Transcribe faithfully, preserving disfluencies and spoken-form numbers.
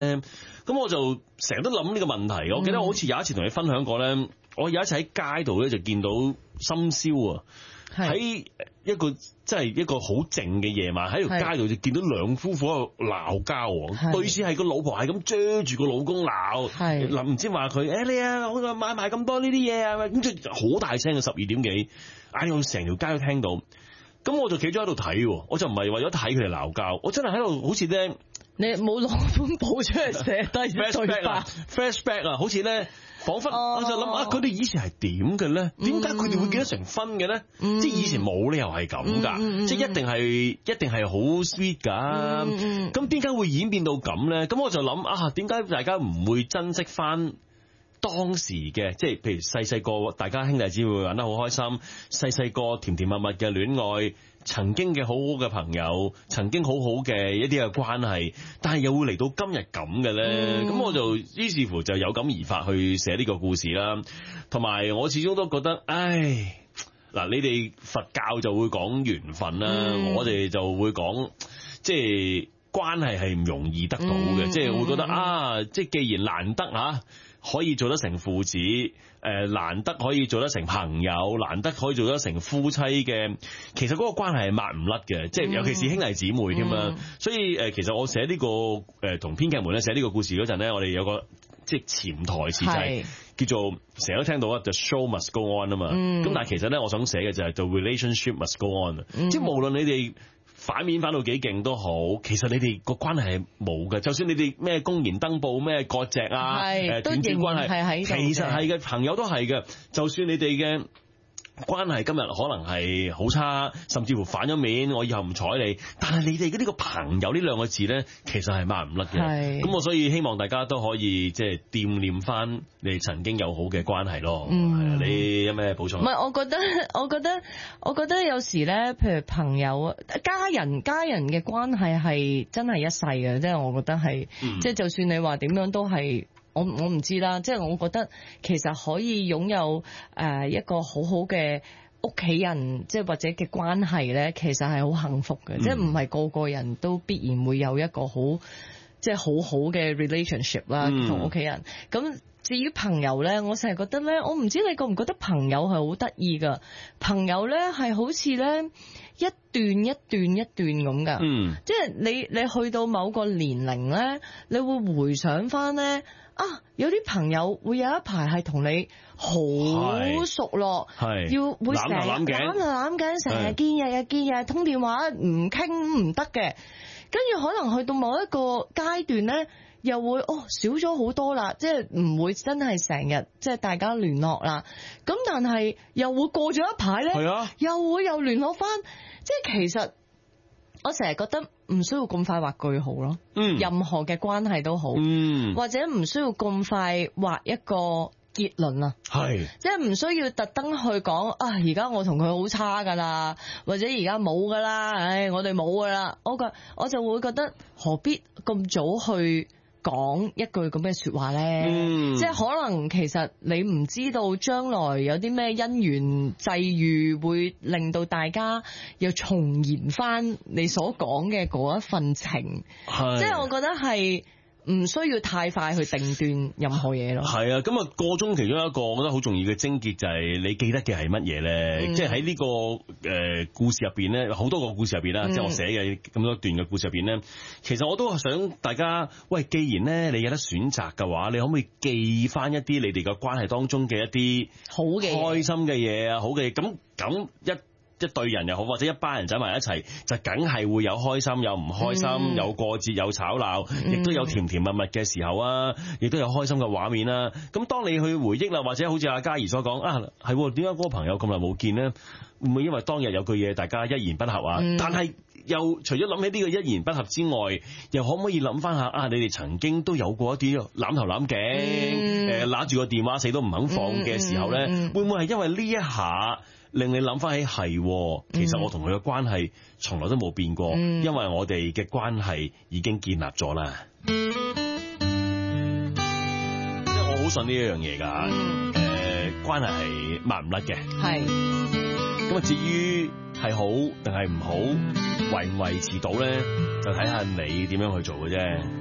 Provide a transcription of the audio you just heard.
誒，咁我就成日都諗呢個問題。我記得我好似有一次同你分享過咧，我有一次喺街度咧就見到深宵啊，喺一個即係一個好靜嘅夜晚喺條街度就見到兩夫婦喺度鬧交，對似係個老婆係咁追住個老公鬧，嗱唔知話佢誒你啊，我買埋咁多呢啲嘢啊，咁即係好大聲嘅十二點幾，唉我成條街都聽到。咁我就企咗喺度睇，我就唔係為咗睇佢哋鬧交，我真係喺度好似咧， 你冇攞本簿出嚟寫低對白 flashback 啊，好似咧，彷彿我就諗啊，佢哋以前係點嘅咧？點解佢哋會結得成婚嘅咧？嗯、即係以前冇理由係咁㗎，嗯嗯、即係一定係一定係好 sweet 㗎。咁點解會演變到咁咧？咁我就諗啊，點解大家唔會珍惜翻當時嘅，即係譬如細細個大家兄弟姊妹玩得好開心，細細個甜甜蜜蜜嘅戀愛，曾經嘅好好嘅朋友，曾經好好嘅一啲嘅關係，但係又會嚟到今日咁嘅咧，咁、嗯、我就於是乎就有感而發去寫呢個故事啦。同埋我始終都覺得，唉，嗱，你哋佛教就會講緣分啦，嗯、我哋就會講即係關係係唔容易得到嘅，即係、嗯、會覺得啊，即係既然難得吓可以做得成父子，誒難得可以做得成朋友，難得可以做得成夫妻嘅，其實嗰個關係係抹唔甩嘅，即係尤其是兄弟姊妹添嘛。嗯、所以誒，其實我寫呢、呢個誒同編劇們咧寫呢個故事嗰陣咧，我哋有個即係潛台詞就係叫做成日都聽到啊 The show must go on 啊嘛。咁、嗯、但係其實咧，我想寫嘅就係 The relationship must go on，嗯、即係無論你哋反面反到幾勁都好，其實你哋個關係係冇嘅。就算你哋咩公然登報咩割席啊，誒斷絕關係，其實係嘅，朋友都係嘅。就算你哋嘅關係今日可能係好差，甚至乎反咗面，我以後唔睬你。但係你哋嘅呢個朋友呢兩個字咧，其實係抹唔甩嘅。咁我所以希望大家都可以即係惦念翻你哋曾經友好嘅關係咯。嗯，你有咩補充？ 唔係，我覺得，我覺得，我覺得有時咧，譬如朋友、家人、家人嘅關係係真係一世嘅，即係我覺得係，嗯、即係就算你話點樣都係。我我唔知啦，即係我覺得其實可以擁有誒一個好好嘅屋企人，即係或者嘅關係咧，其實係好幸福嘅，嗯、即係唔係個個人都必然會有一個好即係好好嘅 relationship 啦，同屋企人。咁至於朋友咧，我成日覺得咧，我唔知你覺唔覺得朋友係好得意噶？朋友咧係好似咧一段一段一段咁噶，嗯、即係你你去到某個年齡咧，你會回想翻咧。啊！有啲朋友會有一排係同你好熟絡，要會成日攬攬攬緊，成日見日日見日通電話，唔傾唔得嘅。跟住可能去到某一個階段咧，又會哦少咗好多啦，即係唔會真係成日即係大家聯絡啦。咁但係又會過咗一排咧，啊、又會又聯絡翻。即係其實我成日覺得。唔需要咁快畫句號咯，嗯、任何嘅關係都好，嗯、或者唔需要咁快畫一個結論啊，係，即係唔需要特登去講啊，而家我同佢好差噶啦，或者而家冇噶啦，唉，我哋冇噶啦，我個我就會覺得何必咁早去講一句咁嘅說話咧，嗯、即係可能其實你唔知道將來有啲咩因緣際遇會令到大家又重燃翻你所講嘅嗰一份情，是即係我覺得係唔需要太快去定斷任何嘢咯。係啊，咁啊個中其中一個我覺得好重要嘅症結就係你記得嘅係乜嘢咧？嗯、即係喺呢個誒、呃、故事入邊咧，好多個故事入邊啦，嗯、即係我寫嘅咁多段嘅故事入邊咧，其實我都係想大家，喂，既然咧你有得選擇嘅話，你可唔可以記翻一啲你哋嘅關係當中嘅一啲好嘅開心嘅嘢啊，好嘅，咁咁一。一對人又好，或者一班人走埋一齊，就梗係會有開心，有唔開心，嗯、有過節，有吵鬧，亦、嗯、都有甜甜蜜蜜嘅時候啊，亦都有開心嘅畫面啦。咁當你去回憶啦，或者好似阿嘉怡所講啊，係點解嗰個朋友咁耐冇見呢？會唔會因為當日有句嘢大家一言不合啊？嗯、但係又除咗諗起呢個一言不合之外，又可唔可以諗翻下啊？你哋曾經都有過一啲攬頭攬頸，誒揦住個電話死都唔肯放嘅時候咧，嗯嗯、會唔會係因為呢一下？令你諗翻起係，其實我同佢嘅關係從來都冇變過，嗯、因為我哋嘅關係已經建立咗啦。嗯、即係我好信呢一樣嘢㗎，誒、嗯呃、關係係抹唔甩嘅。係咁啊，至於係好定係唔好，維唔維持到咧，就睇下你點樣去做嘅啫。